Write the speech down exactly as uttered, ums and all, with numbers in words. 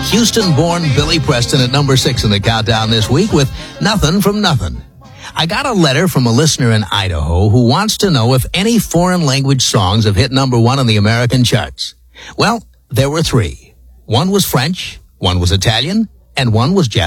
Houston-born Billy Preston at number six in the countdown this week with Nothing from Nothing. I got a letter from a listener in Idaho who wants to know if any foreign language songs have hit number one on the American charts. Well, there were three. One was French, one was Italian, and one was Japanese.